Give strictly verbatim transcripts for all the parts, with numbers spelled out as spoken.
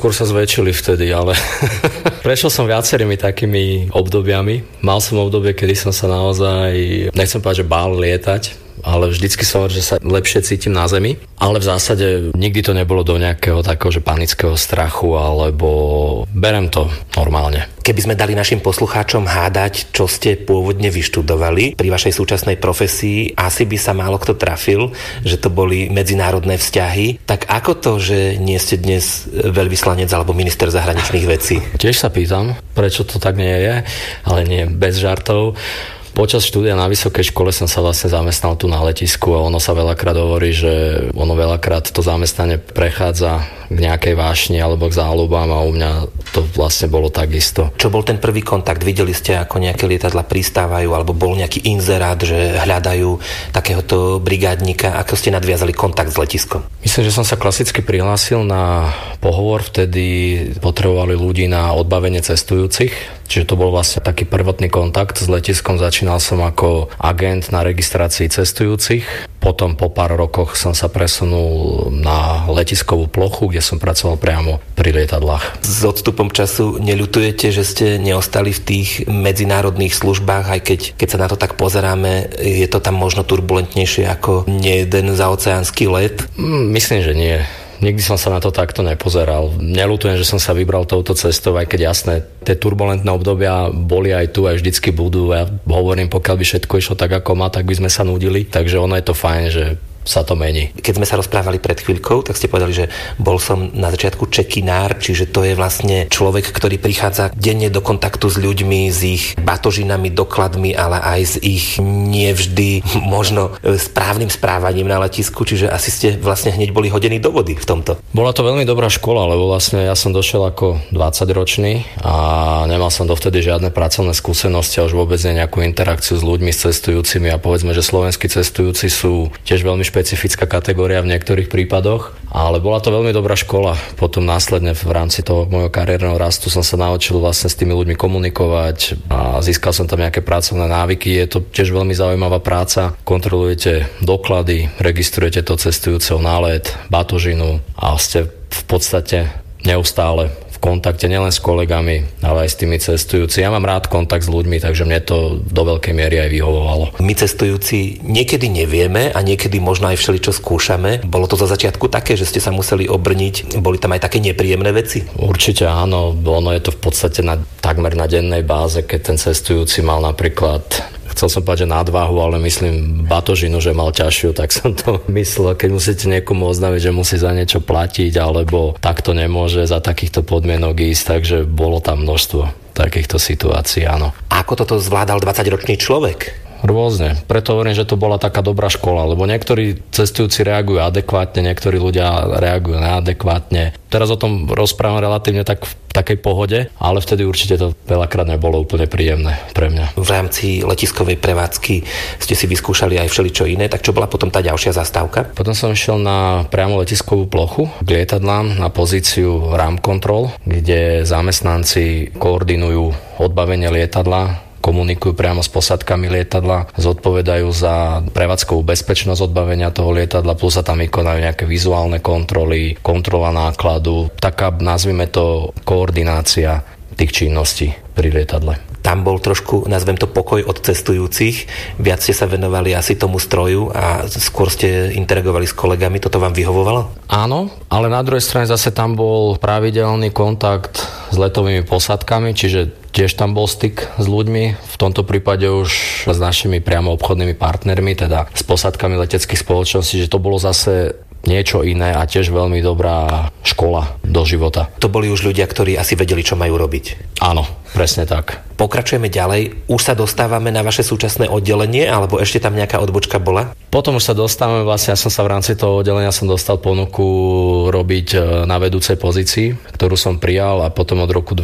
skôr sa zväčšili vtedy, ale prešiel som viacerými takými obdobiami. Mal som obdobie, kedy som sa naozaj, nechcem povedať, že bál lietať, ale vždycky som hovoril, že sa lepšie cítim na zemi. Ale v zásade nikdy to nebolo do nejakého takého, že panického strachu, alebo berem to normálne. Keby sme dali našim poslucháčom hádať, čo ste pôvodne vyštudovali pri vašej súčasnej profesii, asi by sa málo kto trafil, že to boli medzinárodné vzťahy. Tak ako to, že nie ste dnes veľvyslanec alebo minister zahraničných vecí? Tiež sa pýtam, prečo to tak nie je, ale nie bez žartov. Počas štúdia na vysokej škole som sa vlastne zamestnal tu na letisku a ono sa veľakrát hovorí, že ono veľakrát to zamestnanie prechádza k nejakej vášni alebo k záľubám a u mňa to vlastne bolo takisto. Čo bol ten prvý kontakt? Videli ste, ako nejaké lietadla pristávajú alebo bol nejaký inzerát, že hľadajú takéhoto brigádnika? Ako ste nadviazali kontakt s letiskom? Myslím, že som sa klasicky prihlásil na pohovor, vtedy potrebovali ľudí na odbavenie cestujúcich, čiže to bol vlastne taký prvotný kontakt s letiskom. Začínal som ako agent na registrácii cestujúcich, potom po pár rokoch som sa presunul na letiskovú plochu, kde som pracoval priamo pri lietadlách. S odstupom času neľutujete, že ste neostali v tých medzinárodných službách, aj keď, keď sa na to tak pozeráme, je to tam možno turbulentnejšie ako nejeden zaoceánsky let? Myslím, že nie. Nikdy som sa na to takto nepozeral. Neľutujem, že som sa vybral touto cestou, aj keď jasné, tie turbulentné obdobia boli aj tu, aj vždycky budú. Ja hovorím, pokiaľ by všetko išlo tak, ako má, tak by sme sa nudili. Takže ono je to fajn, že sa to mení. Keď sme sa rozprávali pred chvíľkou, tak ste povedali, že bol som na začiatku check-inár, čiže to je vlastne človek, ktorý prichádza denne do kontaktu s ľuďmi, s ich batožinami, dokladmi, ale aj s ich nevždy možno správnym správaním na letisku, čiže asi ste vlastne hneď boli hodení do vody v tomto. Bola to veľmi dobrá škola, lebo vlastne ja som došiel ako dvadsaťročný a nemal som dovtedy žiadne pracovné skúsenosti a už vôbec nie nejakú interakciu s ľuďmi, s cestujúcimi a povedzme, že slovenskí cestujúci sú tiež veľmi špecifická kategória v niektorých prípadoch, ale bola to veľmi dobrá škola. Potom následne v rámci toho môjho kariérneho rastu som sa naučil vlastne s tými ľuďmi komunikovať a získal som tam nejaké pracovné návyky. Je to tiež veľmi zaujímavá práca. Kontrolujete doklady, registrujete to cestujúceho na let, batožinu a ste v podstate neustále v kontakte nielen s kolegami, ale aj s tými cestujúci. Ja mám rád kontakt s ľuďmi, takže mne to do veľkej miery aj vyhovovalo. My cestujúci niekedy nevieme a niekedy možno aj všeličo skúšame. Bolo to za začiatku také, že ste sa museli obrniť? Boli tam aj také nepríjemné veci? Určite áno. Ono je to v podstate na, takmer na dennej báze, keď ten cestujúci mal napríklad, chcel som povedať, že nadváhu, ale myslím batožinu, že mal ťažšiu, tak som to myslel. Keď musíte niekomu oznámiť, že musí za niečo platiť, alebo takto nemôže za takýchto podmienok ísť, takže bolo tam množstvo takýchto situácií, áno. Ako toto zvládal dvadsaťročný človek? Rôzne. Preto hovorím, že to bola taká dobrá škola, lebo niektorí cestujúci reagujú adekvátne, niektorí ľudia reagujú neadekvátne. Teraz o tom rozprávam relatívne tak v takej pohode, ale vtedy určite to veľakrát nebolo úplne príjemné pre mňa. V rámci letiskovej prevádzky ste si vyskúšali aj všeličo iné, tak čo bola potom tá ďalšia zastávka? Potom som išiel na priamo letiskovú plochu k lietadlám na pozíciu RAM control, kde zamestnanci koordinujú odbavenie lietadla, komunikujú priamo s posádkami lietadla, zodpovedajú za prevádzkovú bezpečnosť odbavenia toho lietadla, plus sa tam vykonajú nejaké vizuálne kontroly, kontrola nákladu, taká, nazvime to, koordinácia tých činností pri lietadle. Tam bol trošku, nazvem to, pokoj od cestujúcich. Viac ste sa venovali asi tomu stroju a skôr ste interagovali s kolegami. Toto vám vyhovovalo? Áno, ale na druhej strane zase tam bol pravidelný kontakt s letovými posádkami, čiže tiež tam bol styk s ľuďmi. V tomto prípade už s našimi priamo obchodnými partnermi, teda s posádkami leteckých spoločností, že to bolo zase niečo iné a tiež veľmi dobrá škola do života. To boli už ľudia, ktorí asi vedeli, čo majú robiť. Áno, presne tak. Pokračujeme ďalej. Už sa dostávame na vaše súčasné oddelenie, alebo ešte tam nejaká odbočka bola? Potom už sa dostávame, vlastne ja som sa v rámci toho oddelenia som dostal ponuku robiť na vedúcej pozícii, ktorú som prijal a potom od roku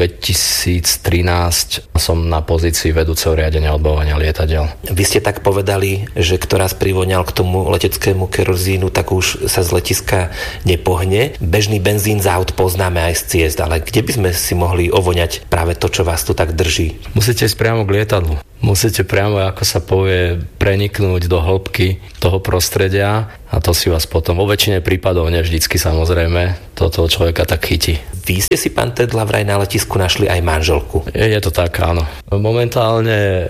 dvetisíctrinásť som na pozícii vedúceho riadenia odbavovania lietadiel. Vy ste tak povedali, že kto raz privoňal k tomu leteckému kerozínu, tak už sa z letiska nepohne. Bežný benzín z aut poznáme aj z ciest, ale kde by sme si mohli ovoňať práve to, čo vás tu tak drží? Musíte ísť priamo k lietadlu. Musíte priamo, ako sa povie, preniknúť do hĺbky toho prostredia a to si vás potom vo väčšine prípadov, ne vždycky samozrejme, toto človeka tak chytí. Vy ste si, pán Tedla, vraj na letisku našli aj manželku. Je, je to tak, áno. Momentálne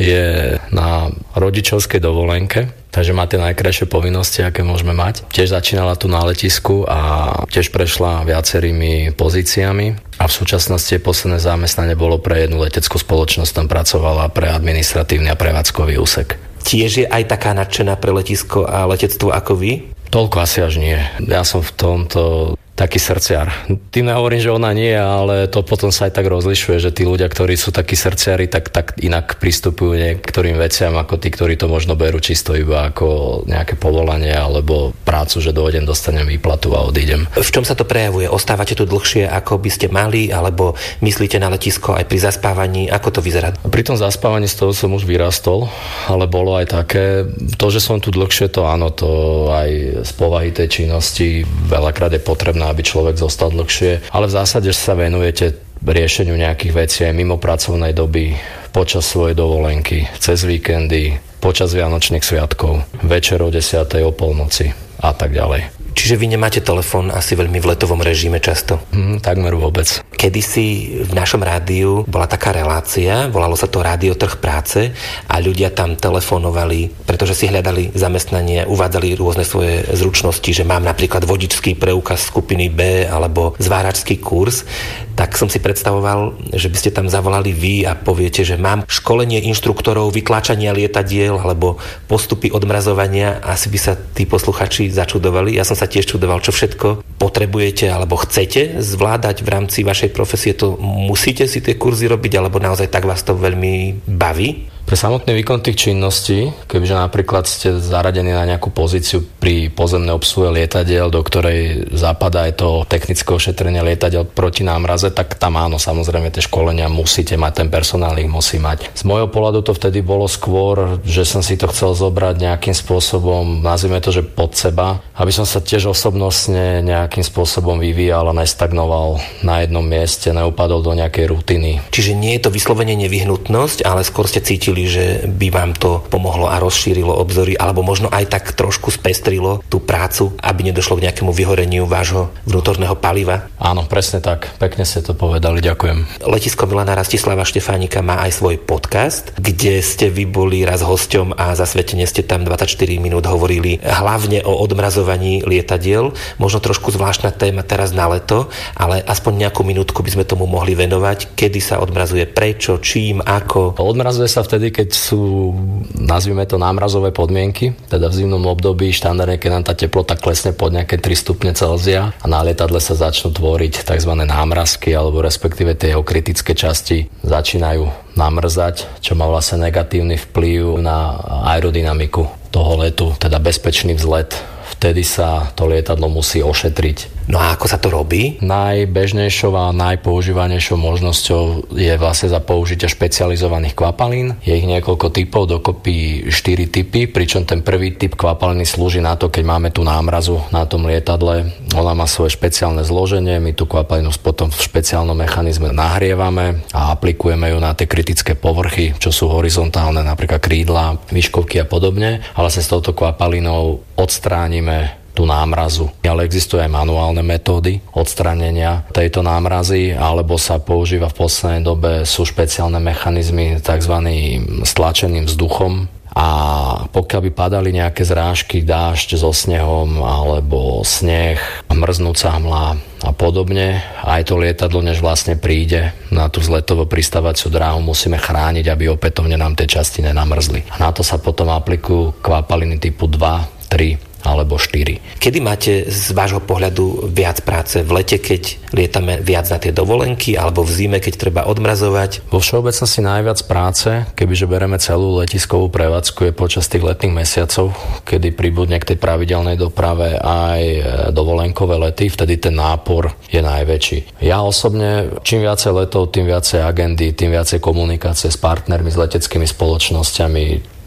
je na rodičovskej dovolenke, takže má tie najkrajšie povinnosti, aké môžeme mať. Tiež začínala tu na letisku a tiež prešla viacerými pozíciami a v súčasnosti posledné zamestnanie bolo pre jednu leteckú spoločnosť, tam pracovala pre administratívny a prevádzkový úsek. Tiež je aj taká nadšená pre letisko a letectvo ako vy? Toľko asi až nie. Ja som v tomto taký srdciar. Tým nehovorím, že ona nie, ale to potom sa aj tak rozlišuje, že tí ľudia, ktorí sú takí srdciari, tak, tak inak pristupujú niektorým veciam ako tí, ktorí to možno berú čisto iba ako nejaké povolanie alebo prácu, že dojdem, dostanem výplatu a odídem. V čom sa to prejavuje? Ostávate tu dlhšie, ako by ste mali, alebo myslíte na letisko aj pri zaspávaní? Ako to vyzerá? Pri tom zaspávaní z toho som už vyrastol, ale bolo aj také, to, že som tu dlhšie, to áno, to aj z povahy tej činnosti veľakrát je potrebné, aby človek zostal dlhšie, ale v zásade sa venujete riešeniu nejakých vecí aj mimo pracovnej doby, počas svojej dovolenky, cez víkendy, počas vianočných sviatkov, večer o desiatej, o polnoci a tak ďalej. Čiže vy nemáte telefón asi veľmi v letovom režime často? Mm, takmer vôbec. Kedysi v našom rádiu bola taká relácia, volalo sa to Rádio Trh práce a ľudia tam telefonovali, pretože si hľadali zamestnanie, uvádzali rôzne svoje zručnosti, že mám napríklad vodičský preukaz skupiny B alebo zváračský kurz, tak som si predstavoval, že by ste tam zavolali vy a poviete, že mám školenie inštruktorov vytláčania lietadiel alebo postupy odmrazovania, asi by sa tí posluchači začudovali. Ja som sa tiež čudoval, čo všetko potrebujete alebo chcete zvládať v rámci vašej profesie. To musíte si tie kurzy robiť, alebo naozaj tak vás to veľmi baví? Pre samotný výkon tých činností, kebyže napríklad ste zaradení na nejakú pozíciu pri pozemnej obsluhe lietadiel, do ktorej zapadá aj to technické ošetrenie lietadiel proti námraze, tak tam áno, samozrejme tie školenia musíte mať, ten personál ich musí mať. Z môjho pohľadu to vtedy bolo skôr, že som si to chcel zobrať nejakým spôsobom, nazvime to, že pod seba, aby som sa tiež osobnostne nejakým spôsobom vyvíjal a nestagnoval na jednom mieste, neupadol do nejakej rutiny. Čiže nie je to vyslovene nevyhnutnosť, ale skôr ste cítili, že by vám to pomohlo a rozšírilo obzory, alebo možno aj tak trošku spestrilo tú prácu, aby nedošlo k nejakému vyhoreniu vášho vnútorného paliva? Áno, presne tak. Pekne ste to povedali, ďakujem. Letisko Milana Rastislava Štefánika má aj svoj podcast, kde ste vy boli raz hosťom a zasvetene ste tam dvadsaťštyri minút hovorili hlavne o odmrazovaní lietadiel. Možno trošku zvláštna téma teraz na leto, ale aspoň nejakú minútku by sme tomu mohli venovať. Kedy sa odmrazuje, prečo, čím, ako? Odmrazuje sa vtedy, keď sú, nazvime to, námrazové podmienky, teda v zimnom období štandardne, keď nám tá teplota klesne pod nejaké tri stupne Celzia a na lietadle sa začnú tvoriť tzv. Námrazky, alebo respektíve tie jeho kritické časti začínajú namrzať, čo má vlastne negatívny vplyv na aerodynamiku toho letu, teda bezpečný vzlet. Vtedy sa to lietadlo musí ošetriť. No a ako sa to robí? Najbežnejšou a najpoužívanejšou možnosťou je vlastne za použitie špecializovaných kvapalín. Je ich niekoľko typov, dokopy štyri typy, pričom ten prvý typ kvapaliny slúži na to, keď máme tú námrazu na tom lietadle. Ona má svoje špeciálne zloženie, my tú kvapalinu potom v špeciálnom mechanizme nahrievame a aplikujeme ju na tie kritické povrchy, čo sú horizontálne, napríklad krídla, výškovky a podobne. Ale vlastne s touto kvapalinou odstránime tú námrazu. Ale existujú aj manuálne metódy odstránenia tejto námrazy, alebo sa používa v poslednej dobe, sú špeciálne mechanizmy tzv. Stlačeným vzduchom. A pokiaľ by padali nejaké zrážky, dážď so snehom alebo sneh, mrznúca hmla a podobne, aj to lietadlo, než vlastne príde na tú vzletovo-pristávaciu dráhu, musíme chrániť, aby opätovne nám tie časti nenamrzli. A na to sa potom aplikujú kvapaliny typu dva, tri alebo štyri. Kedy máte z vášho pohľadu viac práce? V lete, keď lietame viac na tie dovolenky, alebo v zime, keď treba odmrazovať? Vo všeobecnosti najviac práce, kebyže bereme celú letiskovú prevádzku, je počas tých letných mesiacov, kedy pribudne k tej pravidelnej doprave aj dovolenkové lety, vtedy ten nápor je najväčší. Ja osobne, čím viacej letov, tým viacej agendy, tým viacej komunikácie s partnermi, s leteckými spoločnosťami,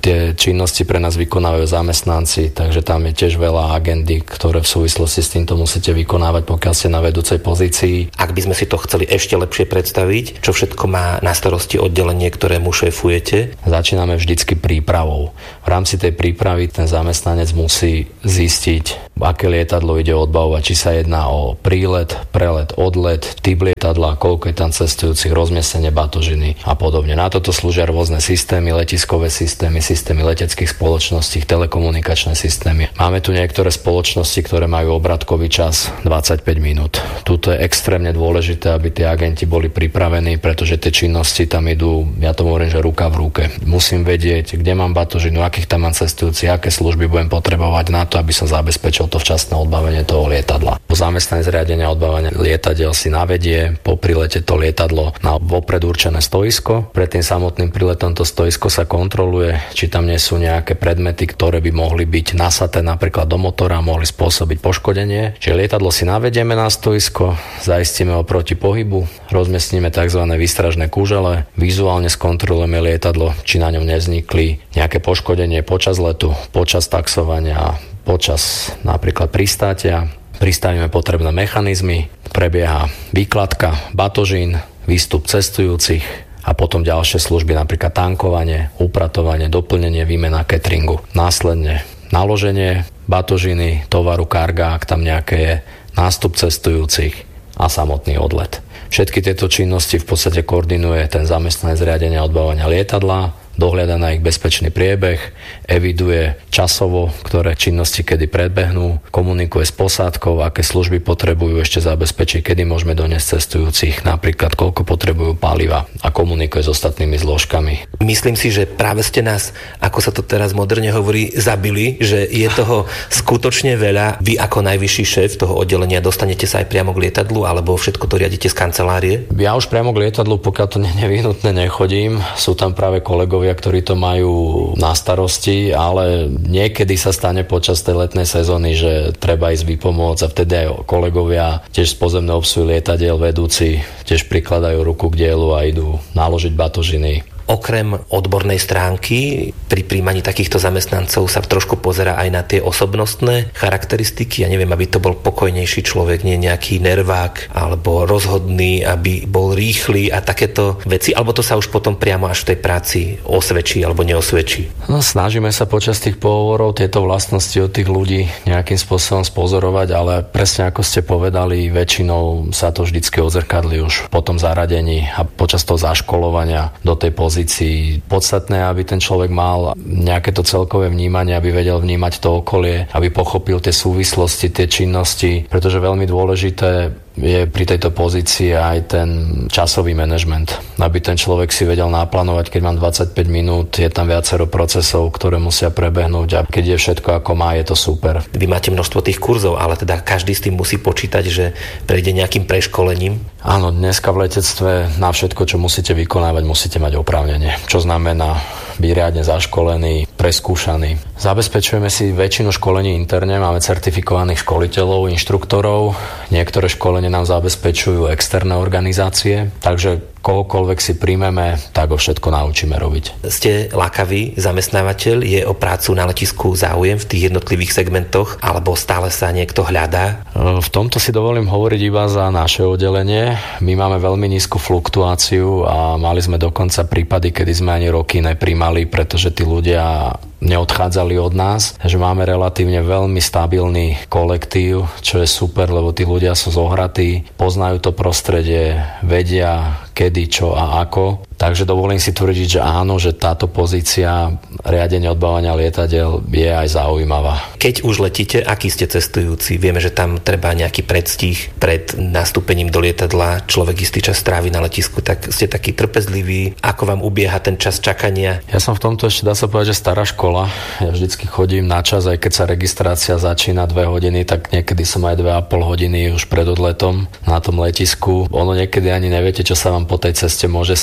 Tie činnosti pre nás vykonávajú zamestnanci, takže tam je tiež veľa agendy, ktoré v súvislosti s týmto musíte vykonávať, pokiaľ ste na vedúcej pozícii. Ak by sme si to chceli ešte lepšie predstaviť, čo všetko má na starosti oddelenie, ktorému šéfujete? Začíname vždycky prípravou. V rámci tej prípravy ten zamestnanec musí zistiť, aké lietadlo ide odbavovať, či sa jedná o prílet, prelet, odlet, typ lietadla, koľko je tam cestujúcich, rozmiestnenie batožiny a podobne. Na toto slúžia rôzne systémy, letiskové systémy, systémy leteckých spoločností, telekomunikačné systémy. Máme tu niektoré spoločnosti, ktoré majú obratkový čas dvadsaťpäť minút. Tuto je extrémne dôležité, aby tí agenti boli pripravení, pretože tie činnosti tam idú, ja to hovorím, že ruka v ruke. Musím vedieť, kde mám batožinu, akých tam mám cestujúcich, aké služby budem potrebovať na to, aby som zabezpečil to včasné odbavenie toho lietadla. Po zamestnanie zriadenia odbavenia lietadiel si navedie po prilete to lietadlo na vopred určené stoisko. Pred tým samotným priletom to stoisko sa kontroluje, či tam nie sú nejaké predmety, ktoré by mohli byť nasaté napríklad do motora, mohli spôsobiť poškodenie. Čiže lietadlo si navedieme na stoisko, zaistíme ho proti pohybu, rozmiestnime tzv. Výstražné kúžele, vizuálne skontrolujeme lietadlo, či na ňom nevznikli nejaké poškodenie počas letu, počas taxovania, počas napríklad pristátia. Pristavíme potrebné mechanizmy, prebieha výkladka batožín, výstup cestujúcich a potom ďalšie služby, napríklad tankovanie, upratovanie, doplnenie, výmena cateringu. Následne naloženie batožiny, tovaru, karga, ak tam nejaké je, nástup cestujúcich a samotný odlet. Všetky tieto činnosti v podstate koordinuje ten zamestnanec riadenia odbavovania lietadla, dohľada na ich bezpečný priebeh, eviduje časovo, ktoré činnosti kedy predbehnú, komunikuje s posádkou, aké služby potrebujú ešte zabezpečiť, kedy môžeme doniesť cestujúcich, napríklad koľko potrebujú paliva a komunikuje s ostatnými zložkami. Myslím si, že práve ste nás, ako sa to teraz moderne hovorí, zabili, že je toho skutočne veľa. Vy ako najvyšší šéf toho oddelenia dostanete sa aj priamo k lietadlu, alebo všetko to riadite z kancelárie? Ja už priamo k lietadlu, pokiaľ to nevyhnutné, nechodím. Sú tam práve kolegovia, ktorí to majú na starosti, ale niekedy sa stane počas tej letnej sezóny, že treba ísť vypomôcť a vtedy aj kolegovia tiež z pozemného obsluhy lietadiel vedúci tiež prikladajú ruku k dielu a idú naložiť batožiny. Okrem odbornej stránky pri príjmaní takýchto zamestnancov sa trošku pozerá aj na tie osobnostné charakteristiky. Ja neviem, aby to bol pokojnejší človek, nie nejaký nervák alebo rozhodný, aby bol rýchly a takéto veci, alebo to sa už potom priamo až v tej práci osvedčí alebo neosvedčí. No, snažíme sa počas tých pohovorov tieto vlastnosti od tých ľudí nejakým spôsobom spozorovať, ale presne ako ste povedali, väčšinou sa to vždycky odzrkadlí už po tom zaradení a počas toho zaškolovania do tej pozície. Podstatné, aby ten človek mal nejaké to celkové vnímanie, aby vedel vnímať to okolie, aby pochopil tie súvislosti, tie činnosti, pretože veľmi dôležité je pri tejto pozícii aj ten časový manažment, aby ten človek si vedel naplánovať, keď mám dvadsaťpäť minút, je tam viacero procesov, ktoré musia prebehnúť a keď je všetko ako má, je to super. Vy máte množstvo tých kurzov, ale teda každý s tým musí počítať, že prejde nejakým preškolením? Áno, dneska v letectve na všetko, čo musíte vykonávať, musíte mať oprávnenie, čo znamená byť riadne zaškolený, preskúšaný. Zabezpečujeme si väčšinu školení interne, máme certifikovaných školiteľov, inštruktorov, niektoré školenie nám zabezpečujú externé organizácie, takže kohokoľvek si príjmeme, tak ho všetko naučíme robiť. Ste lákavý zamestnávateľ, je o prácu na letisku záujem v tých jednotlivých segmentoch, alebo stále sa niekto hľadá? V tomto si dovolím hovoriť iba za naše oddelenie. My máme veľmi nízku fluktuáciu a mali sme dokonca prípady, kedy sme ani roky nepríjmali, pretože tí ľudia neodchádzali od nás, že máme relatívne veľmi stabilný kolektív, čo je super, lebo tí ľudia sú zohratí, poznajú to prostredie, vedia kedy, čo a ako. Takže dovolím si tvrdiť, že áno, že táto pozícia riadenia odbavovania lietadiel je aj zaujímavá. Keď už letíte, aký ste cestujúci? Vieme, že tam treba nejaký predstih pred nastúpením do lietadla, človek istý čas strávi na letisku, tak ste taký trpezlivý. Ako vám ubieha ten čas čakania? Ja som v tomto ešte, dá sa povedať, že stará škola. Ja vždycky chodím na čas, aj keď sa registrácia začína dve hodiny, tak niekedy som aj dve a pol hodiny už pred odletom na tom letisku. Ono niekedy ani neviete, čo sa vám po tej ceste môže stať.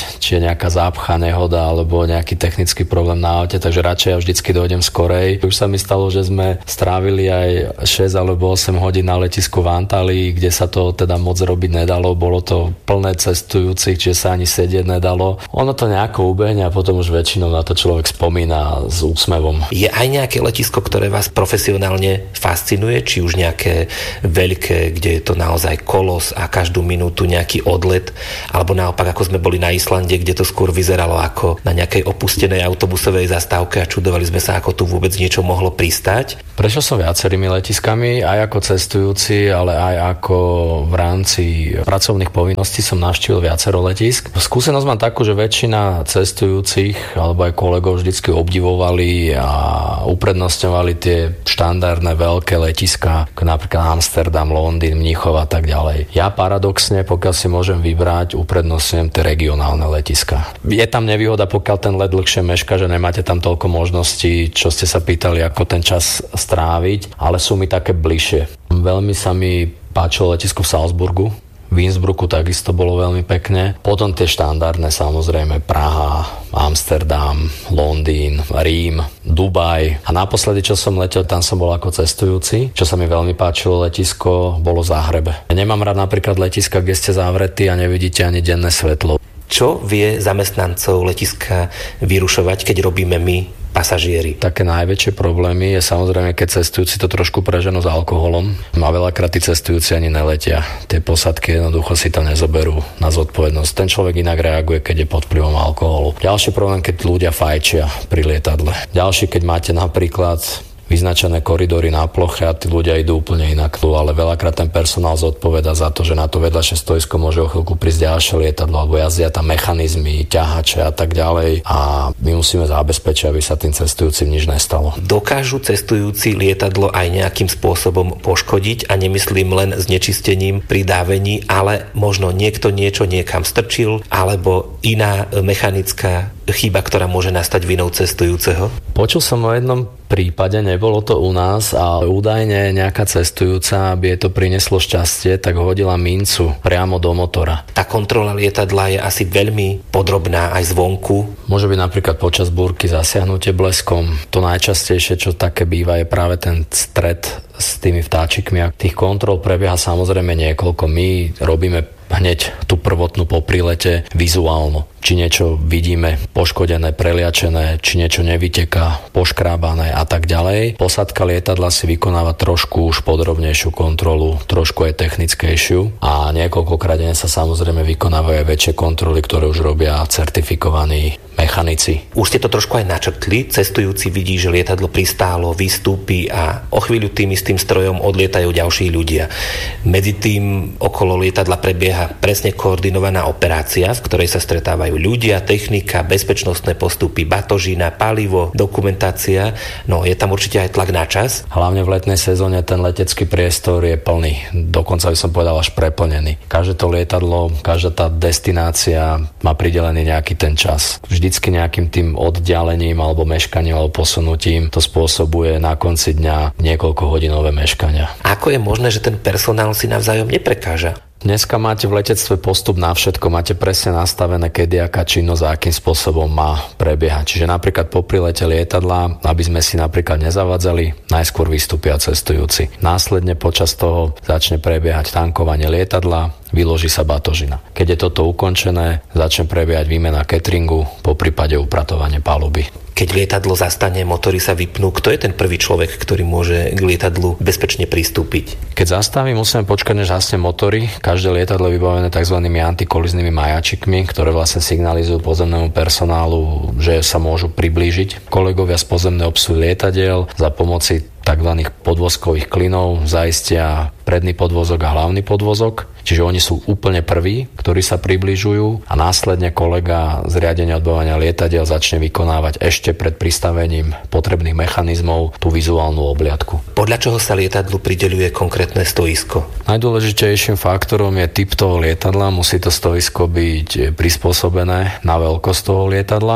či je nejaká zápcha, nehoda alebo nejaký technický problém na aute, takže radšej ja vždycky dojdem skorej. Už sa mi stalo, že sme strávili aj šesť alebo osem hodín na letisku v Antalii, kde sa to teda moc robiť nedalo, bolo to plné cestujúcich, čiže sa ani sedieť nedalo. Ono to nejako ubehne a potom už väčšinou na to človek spomína s úsmevom. Je aj nejaké letisko, ktoré vás profesionálne fascinuje, či už nejaké veľké, kde je to naozaj kolos a každú minútu nejaký odlet, alebo naopak ako sme boli na Islande, kde to skôr vyzeralo ako na nejakej opustenej autobusovej zastávke a čudovali sme sa, ako tu vôbec niečo mohlo pristať. Prešiel som viacerými letiskami, aj ako cestujúci, ale aj ako v rámci pracovných povinností som navštívil viacero letisk. Skúsenosť mám takú, že väčšina cestujúcich alebo aj kolegov vždycky obdivovali a uprednostňovali tie štandardné veľké letiská, ako napríklad Amsterdam, Londýn, Mníchov a tak ďalej. Ja paradoxne, pokiaľ si môžem vybrať, uprednostňujem tie regionálne letiská. Je tam nevýhoda, pokiaľ ten let dlhšie meška, že nemáte tam toľko možností, čo ste sa pýtali, ako ten čas stráviť, ale sú mi také bližšie. Veľmi sa mi páčilo letisko v Salzburgu. V Innsbrucku takisto bolo veľmi pekne. Potom tie štandardné, samozrejme Praha, Amsterdam, Londýn, Rím, Dubaj. A naposledy, čo som letel, tam som bol ako cestujúci. Čo sa mi veľmi páčilo letisko, bolo Záhrebe. Nemám rád napríklad letiska, kde ste zavretí a nevidíte ani denné svetlo. Čo vie zamestnancov letiska vyrušovať, keď robíme my, pasažieri? Také najväčšie problémy je samozrejme, keď cestujúci to trošku preženú s alkoholom. A veľakrát tí cestujúci ani neletia. Tie posadky jednoducho si to nezoberú na zodpovednosť. Ten človek inak reaguje, keď je pod vplyvom alkoholu. Ďalší problém, keď ľudia fajčia pri lietadle. Ďalší, keď máte napríklad vyznačené koridory na ploche a tí ľudia idú úplne inak. Ale veľakrát ten personál zodpoveda za to, že na to vedľašie stoisko môže o chvíľku prísť ďalšie lietadlo alebo jazdia tam mechanizmy, ťahače a tak ďalej a my musíme zabezpečiť, aby sa tým cestujúcim nič nestalo. Dokážu cestujúci lietadlo aj nejakým spôsobom poškodiť a nemyslím len znečistením pri dávení, ale možno niekto niečo niekam strčil alebo iná mechanická chyba, ktorá môže nastať vinou cestujúceho? Počul som o jednom prípade, nebolo to u nás, ale údajne nejaká cestujúca, aby jej to prinieslo šťastie, tak hodila mincu priamo do motora. Tá kontrola lietadla je asi veľmi podrobná aj zvonku. Môže byť napríklad počas búrky zasiahnutie bleskom. To najčastejšie, čo také býva, je práve ten stret s tými vtáčikmi. A tých kontrol prebieha samozrejme niekoľko. My robíme hneď tú prvotnú po prílete vizuálno. Či niečo vidíme poškodené, preliačené, či niečo nevyteká, poškrábané a tak ďalej. Posádka lietadla si vykonáva trošku už podrobnejšiu kontrolu, trošku aj technickejšiu a niekoľkokrát sa samozrejme vykonávajú aj väčšie kontroly, ktoré už robia certifikovaní mechanici. Už ste to trošku aj načrtli. Cestujúci vidí, že lietadlo pristálo, vystúpi a o chvíľu tým istým strojom odlietajú ďalší ľudia. Medzi tým okolo lietadla prebieha presne koordinovaná operácia, v ktorej sa stretávajú ľudia, technika, bezpečnostné postupy, batožina, palivo, dokumentácia. No, je tam určite aj tlak na čas. Hlavne v letnej sezóne ten letecký priestor je plný. Dokonca by som povedal až preplnený. Každé to lietadlo, každá tá destinácia má pridelený nejaký ten čas. Vždycky nejakým tým oddialením alebo meškaním alebo posunutím to spôsobuje na konci dňa niekoľkohodinové meškania. Ako je možné, že ten personál si navzájom neprekáža? Dneska máte v letectve postup na všetko, máte presne nastavené, kedy aká činnosť a akým spôsobom má prebiehať. Čiže napríklad po prilete lietadla, aby sme si napríklad nezavadzali, najskôr vystúpia cestujúci. Následne počas toho začne prebiehať tankovanie lietadla, vyloží sa batožina. Keď je toto ukončené, začne prebiehať výmena cateringu, po prípade upratovanie paluby. Keď lietadlo zastane, motory sa vypnú, kto je ten prvý človek, ktorý môže k lietadlu bezpečne pristúpiť? Keď zastaví, musíme počkať, než hasne motory. Každé lietadlo je vybavené tzv. Antikoliznými majačikmi, ktoré vlastne signalizujú pozemnému personálu, že sa môžu priblížiť. Kolegovia z pozemnej obsluhy lietadiel za pomoci tzv. Podvozkových klynov zaistia predný podvozok a hlavný podvozok. Čiže oni sú úplne prví, ktorí sa približujú a následne kolega z riadenia odbavovania lietadiel začne vykonávať ešte pred pristavením potrebných mechanizmov tú vizuálnu obliadku. Podľa čoho sa lietadlu prideľuje konkrétne stoisko? Najdôležitejším faktorom je typ toho lietadla. Musí to stoisko byť prispôsobené na veľkosť toho lietadla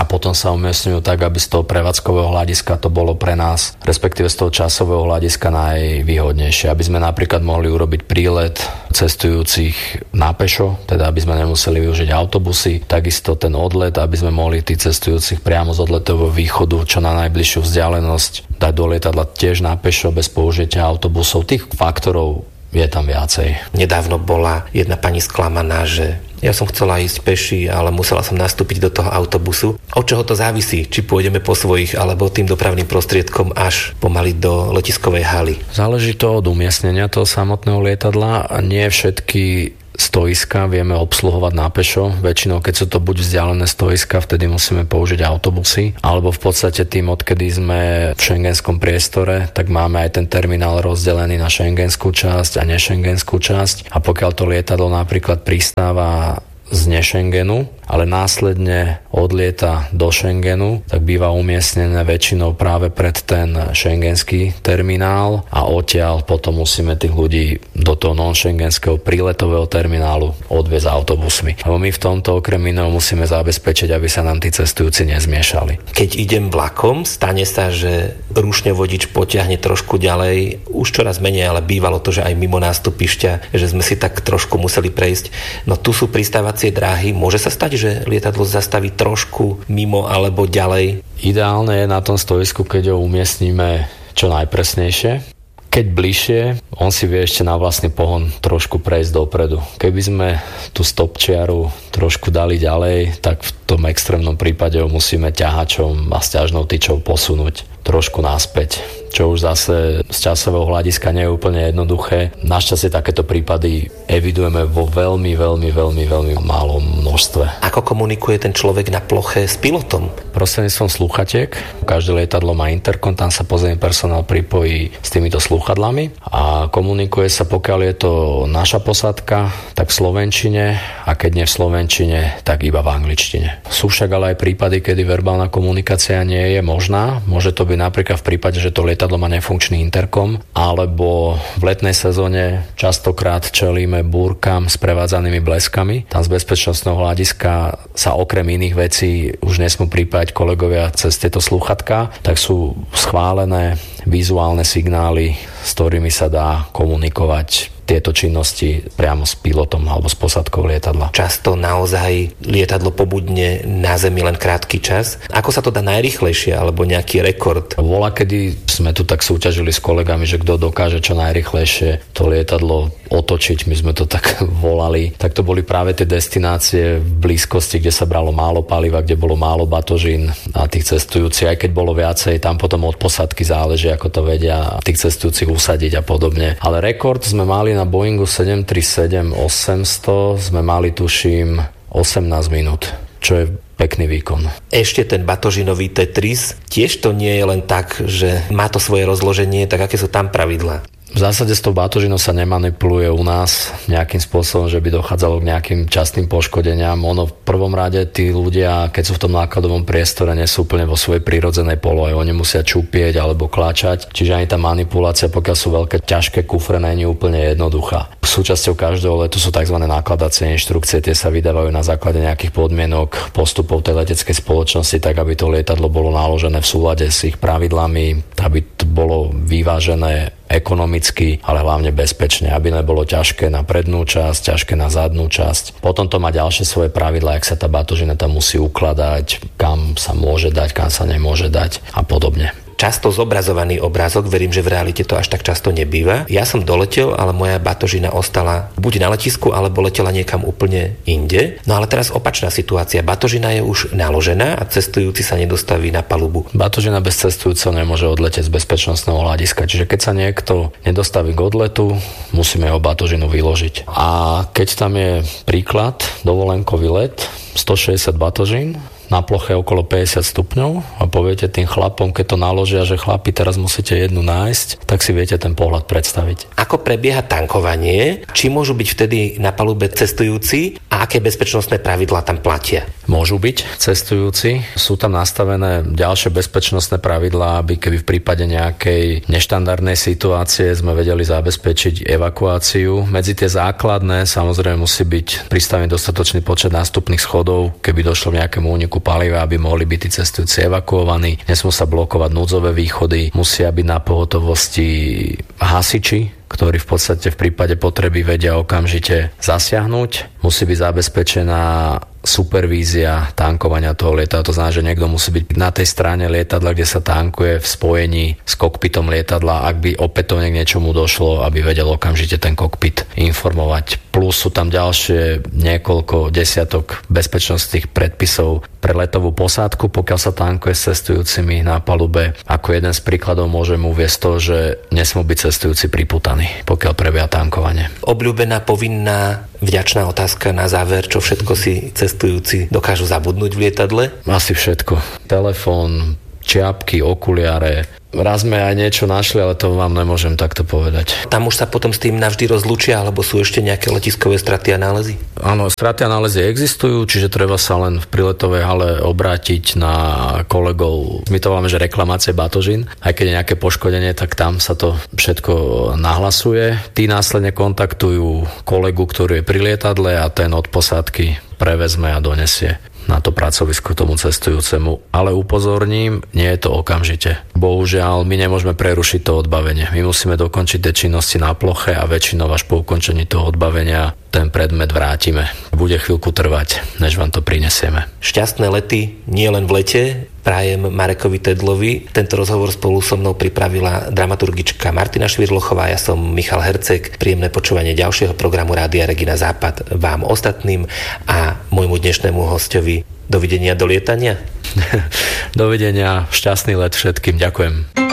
a potom sa umiestňujú tak, aby z toho prevádzkového hľadiska to bolo pre nás, respektíve z toho časového hľadiska najvýhodnejšie. Aby sme napríklad mohli urobiť prílet cestujúcich na pešo, teda aby sme nemuseli využiť autobusy, takisto ten odlet, aby sme mohli tých cestujúcich priamo z odletového východu čo na najbližšiu vzdialenosť dať do lietadla tiež na pešo bez použitia autobusov. Tých faktorov je tam viacej. Nedávno bola jedna pani sklamaná, že ja som chcela ísť peši, ale musela som nastúpiť do toho autobusu. Od čoho to závisí? Či pôjdeme po svojich, alebo tým dopravným prostriedkom až pomaly do letiskovej haly? Záleží to od umiestnenia toho samotného lietadla a nie všetky stoiska vieme obsluhovať na pešo. Väčšinou, keď sú to buď vzdialené stoiska, vtedy musíme použiť autobusy, alebo v podstate tým, odkedy sme v schengenskom priestore, tak máme aj ten terminál rozdelený na schengenskú časť a nešengenskú časť. A pokiaľ to lietadlo napríklad pristáva z nešengenu, ale následne odlieta do Schengenu, tak býva umiestnené väčšinou práve pred ten schengenský terminál a odtiaľ potom musíme tých ľudí do toho non-schengenského príletového terminálu odviezť autobusmi. Lebo my v tomto okrem iného musíme zabezpečiť, aby sa nám tí cestujúci nezmiešali. Keď idem vlakom, stane sa, že rušne vodič potiahne trošku ďalej, už čoraz menej, ale bývalo to, že aj mimo nástupišťa, že sme si tak trošku museli prejsť. No tu sú pristávacie dráhy, môže sa stať, že lietadlo zastaví trošku mimo alebo ďalej? Ideálne je na tom stoisku, keď ho umiestnime čo najpresnejšie. Keď bližšie, on si vie ešte na vlastný pohon trošku prejsť dopredu. Keby sme tú stopčiaru trošku dali ďalej, tak v tom extrémnom prípade ho musíme ťahačom a sťažnou tyčou posunúť trošku naspäť, čo už zase z časového hľadiska nie je úplne jednoduché. Našťastie takéto prípady evidujeme vo veľmi, veľmi, veľmi, veľmi malom množstve. Ako komunikuje ten človek na ploche s pilotom? Prostredníctvom slúchatiek. Každé lietadlo má interkom, tam sa pozemný personál pripojí s týmito slúchadlami a komunikuje sa, pokiaľ je to naša posádka, tak v slovenčine, a keď nie v slovenčine, tak iba v angličtine. Sú však ale aj prípady, kedy verbálna komunikácia nie je možná. Môže to byť napríklad v prípade, že to lietadlo má nefunkčný interkom, alebo v letnej sezóne častokrát čelíme búrkam s prevádzanými bleskami. Tam z bezpečnostného hľadiska sa okrem iných vecí už nesmú pripájať kolegovia cez tieto slúchatka, tak sú schválené vizuálne signály, s ktorými sa dá komunikovať tieto činnosti priamo s pilotom alebo s posádkou lietadla. Často naozaj lietadlo pobudne na zemi len krátky čas. Ako sa to dá najrýchlejšie alebo nejaký rekord? Voľa, kedy sme tu tak súťažili s kolegami, že kto dokáže čo najrýchlejšie to lietadlo otočiť, my sme to tak volali, tak to boli práve tie destinácie v blízkosti, kde sa bralo málo paliva, kde bolo málo batožín a tých cestujúcich, aj keď bolo viacej, tam potom od posádky záleží, ako to vedia tých cestujúcich usadiť a podobne. Ale rekord sme mali na Boeingu sedem tri sedem osemsto, sme mali tuším osemnásť minút, čo je pekný výkon. Ešte ten batožinový Tetris, tiež to nie je len tak, že má to svoje rozloženie, tak aké sú tam pravidlá? V zásade s tou batožinou sa nemanipuluje u nás nejakým spôsobom, že by dochádzalo k nejakým častým poškodeniam. Ono v prvom rade tí ľudia, keď sú v tom nákladovom priestore, nie sú úplne vo svojej prírodzenej polohe. Oni musia čupieť alebo kláčať. Čiže ani tá manipulácia, pokiaľ sú veľké ťažké kufre, nie je úplne jednoduchá. Súčasťou každého letu sú tzv. Nákladacie inštrukcie. Tie sa vydávajú na základe nejakých podmienok postupov tej leteckej spoločnosti, tak aby to lietadlo bolo naložené v súlade s ich pravidlami, aby to bolo vyvážené ekonomicky, ale hlavne bezpečne, aby nebolo ťažké na prednú časť, ťažké na zadnú časť. Potom to má ďalšie svoje pravidlá, jak sa tá batožina tam musí ukladať, kam sa môže dať, kam sa nemôže dať a podobne. Často zobrazovaný obrázok, verím, že v realite to až tak často nebýva. Ja som doletel, ale moja batožina ostala buď na letisku, alebo letela niekam úplne inde. No ale teraz opačná situácia. Batožina je už naložená a cestujúci sa nedostaví na palubu. Batožina bez cestujúceho nemôže odletieť z bezpečnostného hľadiska. Čiže keď sa niekto nedostaví k odletu, musíme jeho batožinu vyložiť. A keď tam je príklad, dovolenkový let, stošesťdesiat batožín, na ploche okolo päťdesiat stupňov a poviete tým chlapom, keď to naložia, že chlapi, teraz musíte jednu nájsť, tak si viete ten pohľad predstaviť. Ako prebieha tankovanie? Či môžu byť vtedy na palube cestujúci a a aké bezpečnostné pravidlá tam platia? Môžu byť cestujúci. Sú tam nastavené ďalšie bezpečnostné pravidlá, aby keby v prípade nejakej neštandardnej situácie sme vedeli zabezpečiť evakuáciu. Medzi tie základné samozrejme musí byť pristavený dostatočný počet nástupných schodov, keby došlo k nejakému úniku paliva, aby mohli byť tí cestujúci evakuovaní. Nesmú sa blokovať núdzové východy, musia byť na pohotovosti hasiči, ktorí v podstate v prípade potreby vedia okamžite zasiahnuť. Musí byť zabezpečená supervízia tankovania toho lietadla. To znamená, že niekto musí byť na tej strane lietadla, kde sa tankuje, v spojení s kokpitom lietadla, ak by opätovne k niečomu došlo, aby vedel okamžite ten kokpit informovať. Plus sú tam ďalšie niekoľko desiatok bezpečnostných predpisov pre letovú posádku, pokiaľ sa tankuje s cestujúcimi na palube. Ako jeden z príkladov môžem uviesť to, že nesmú byť cestujúci pripútaní, pokiaľ prebieha tankovanie. Obľúbená, povinná, vďačná otázka na záver, čo všetko si cestujúci dokážu zabudnúť v lietadle? Asi všetko. Telefón, čiapky, okuliare. Raz sme aj niečo našli, ale to vám nemôžem takto povedať. Tam už sa potom s tým navždy rozlúčia, alebo sú ešte nejaké letiskové straty a nálezy? Áno, straty a nálezy existujú, čiže treba sa len v príletovej hale obrátiť na kolegov. My to voláme, že reklamácie batožín. Aj keď je nejaké poškodenie, tak tam sa to všetko nahlasuje. Tí následne kontaktujú kolegu, ktorý je pri lietadle a ten od posádky prevezme a donesie na to pracovisko tomu cestujúcemu. Ale upozorním, nie je to okamžite. Bohužiaľ, my nemôžeme prerušiť to odbavenie. My musíme dokončiť tie činnosti na ploche a väčšinou až po ukončení toho odbavenia ten predmet vrátime. Bude chvíľku trvať, než vám to prinesieme. Šťastné lety nie len v lete, prajem Marekovi Tedlovi. Tento rozhovor spolu so mnou pripravila dramaturgička Martina Švirlochová, ja som Michal Herceg. Príjemné počúvanie ďalšieho programu Rádia Regina Západ vám ostatným a môjmu dnešnému hostovi. Dovidenia do lietania. Dovidenia, šťastný let všetkým, ďakujem.